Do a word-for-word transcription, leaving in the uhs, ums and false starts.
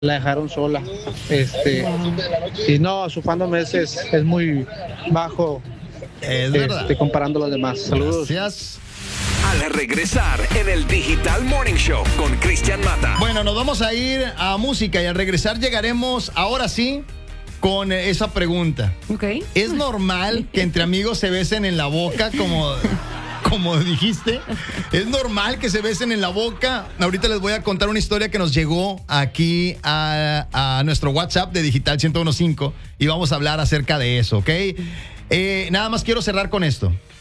la dejaron sola. Este, y no, su fandom es, es, es muy bajo, Es verdad. este, comparando a los demás. Saludos. Gracias. Al regresar en el Digital Morning Show con Cristian Mata. Bueno, nos vamos a ir a música y al regresar llegaremos, ahora sí, con esa pregunta. Ok. ¿Es normal que entre amigos se besen en la boca como, como dijiste? ¿Es normal que se besen en la boca? Ahorita les voy a contar una historia que nos llegó aquí a, a nuestro WhatsApp de Digital ciento quince y vamos a hablar acerca de eso, ¿ok? Eh, nada más quiero cerrar con esto.